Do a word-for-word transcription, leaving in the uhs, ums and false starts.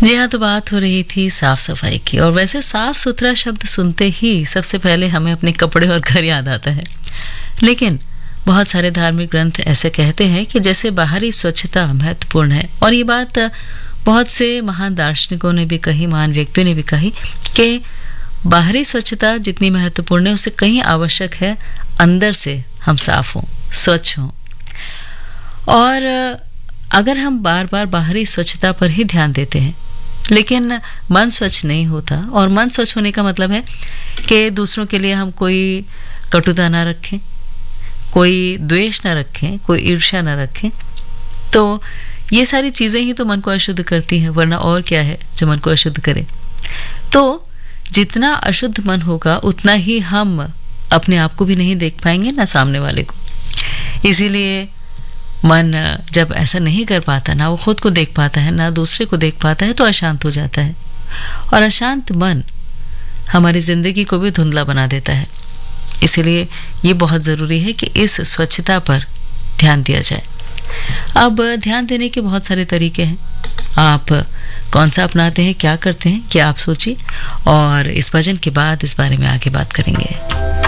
जी हाँ, तो बात हो रही थी साफ सफाई की। और वैसे साफ सुथरा शब्द सुनते ही सबसे पहले हमें अपने कपड़े और घर याद आता है। लेकिन बहुत सारे धार्मिक ग्रंथ ऐसे कहते हैं कि जैसे बाहरी स्वच्छता महत्वपूर्ण है, और ये बात बहुत से महान दार्शनिकों ने भी कही, महान व्यक्तियों ने भी कही कि बाहरी स्वच्छता जितनी महत्वपूर्ण है, उससे कहीं आवश्यक है अंदर से हम साफ हों, स्वच्छ हों। और अगर हम बार बार बाहरी स्वच्छता पर ही ध्यान देते हैं लेकिन मन स्वच्छ नहीं होता, और मन स्वच्छ होने का मतलब है कि दूसरों के लिए हम कोई कटुता ना रखें, कोई द्वेष ना रखें, कोई ईर्ष्या ना रखें, तो ये सारी चीज़ें ही तो मन को अशुद्ध करती हैं, वरना और क्या है जो मन को अशुद्ध करे। तो जितना अशुद्ध मन होगा उतना ही हम अपने आप को भी नहीं देख पाएंगे, ना सामने वाले को। इसीलिए मन जब ऐसा नहीं कर पाता, ना वो खुद को देख पाता है, ना दूसरे को देख पाता है, तो अशांत हो जाता है। और अशांत मन हमारी ज़िंदगी को भी धुंधला बना देता है। इसीलिए ये बहुत ज़रूरी है कि इस स्वच्छता पर ध्यान दिया जाए। अब ध्यान देने के बहुत सारे तरीके हैं। आप कौन सा अपनाते हैं, क्या करते हैं, क्या आप सोचिए, और इस भजन के बाद इस बारे में आगे बात करेंगे।